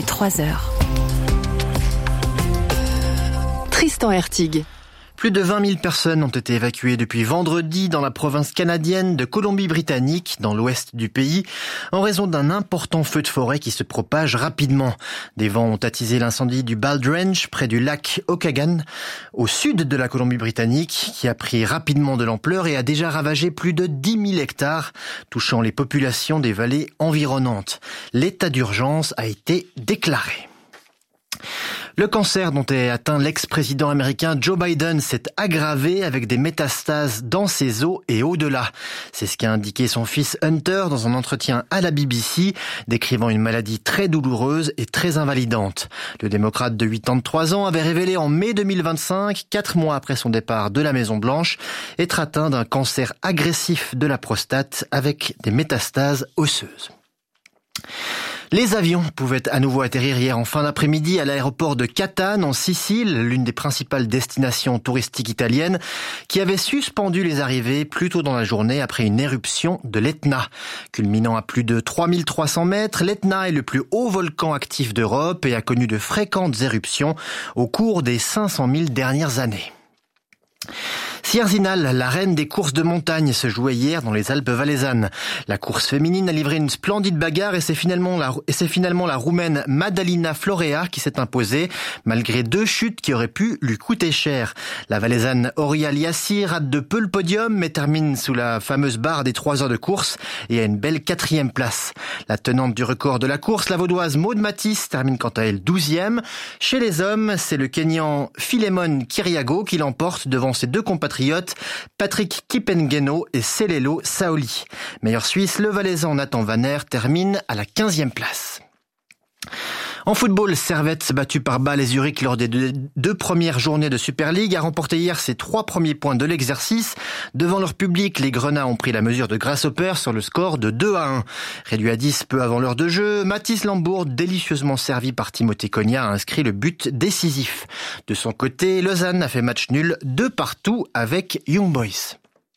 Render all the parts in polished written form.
est 3h. Tristan Hertig. Plus de 20 000 personnes ont été évacuées depuis vendredi dans la province canadienne de Colombie-Britannique, dans l'ouest du pays, en raison d'un important feu de forêt qui se propage rapidement. Des vents ont attisé l'incendie du Baldrange, près du lac Okanagan, au sud de la Colombie-Britannique, qui a pris rapidement de l'ampleur et a déjà ravagé plus de 10 000 hectares, touchant les populations des vallées environnantes. L'état d'urgence a été déclaré. Le cancer dont est atteint l'ex-président américain Joe Biden s'est aggravé avec des métastases dans ses os et au-delà. C'est ce qu'a indiqué son fils Hunter dans un entretien à la BBC, décrivant une maladie très douloureuse et très invalidante. Le démocrate de 83 ans avait révélé en mai 2025, 4 mois après son départ de la Maison-Blanche, être atteint d'un cancer agressif de la prostate avec des métastases osseuses. Les avions pouvaient à nouveau atterrir hier en fin d'après-midi à l'aéroport de Catane, en Sicile, l'une des principales destinations touristiques italiennes, qui avait suspendu les arrivées plus tôt dans la journée après une éruption de l'Etna. Culminant à plus de 3300 mètres, l'Etna est le plus haut volcan actif d'Europe et a connu de fréquentes éruptions au cours des 500 000 dernières années. Sierzinal, la reine des courses de montagne, se jouait hier dans les Alpes valaisannes. La course féminine a livré une splendide bagarre et c'est finalement la Roumaine Madalina Florea qui s'est imposée, malgré 2 chutes qui auraient pu lui coûter cher. La valaisanne Orial Yassir rate de peu le podium, mais termine sous la fameuse barre des 3 heures de course et a une belle 4e place. La tenante du record de la course, la vaudoise Maud Matisse, termine quant à elle 12e. Chez les hommes, c'est le Kenyan Philemon Kiriago qui l'emporte devant ses 2 compatriotes, Patrick Kipengeno et Selelo Saoli. Meilleur Suisse, le Valaisan Nathan Vaner termine à la 15e place. En football, Servette, battu par Bâle et Zurich lors des 2 premières journées de Super League, a remporté hier ses 3 premiers points de l'exercice. Devant leur public, les Grenats ont pris la mesure de Grasshopper sur le score de 2-1. Réduit à 10 peu avant l'heure de jeu, Mathis Lambourg, délicieusement servi par Timothée Cogna, a inscrit le but décisif. De son côté, Lausanne a fait match nul 2-2 avec Young Boys.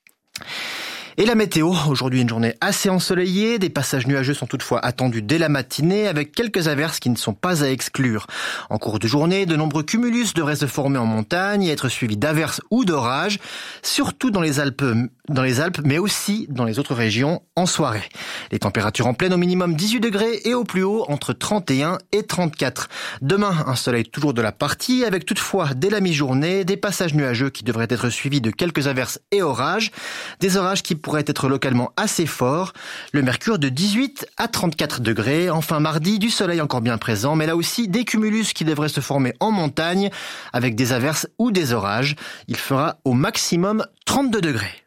Et la météo, aujourd'hui une journée assez ensoleillée, des passages nuageux sont toutefois attendus dès la matinée avec quelques averses qui ne sont pas à exclure. En cours de journée, de nombreux cumulus devraient se former en montagne et être suivis d'averses ou d'orages, surtout dans les Alpes, mais aussi dans les autres régions en soirée. Les températures en pleine au minimum 18 degrés et au plus haut entre 31 et 34. Demain, un soleil toujours de la partie avec toutefois dès la mi-journée des passages nuageux qui devraient être suivis de quelques averses et orages. Des orages qui pourrait être localement assez fort. Le mercure de 18 à 34 degrés. Enfin, mardi, du soleil encore bien présent, mais là aussi des cumulus qui devraient se former en montagne avec des averses ou des orages. Il fera au maximum 32 degrés.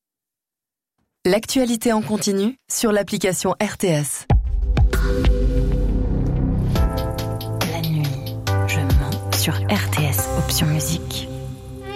L'actualité en continu sur l'application RTS. La nuit, je mens sur RTS Option Musique.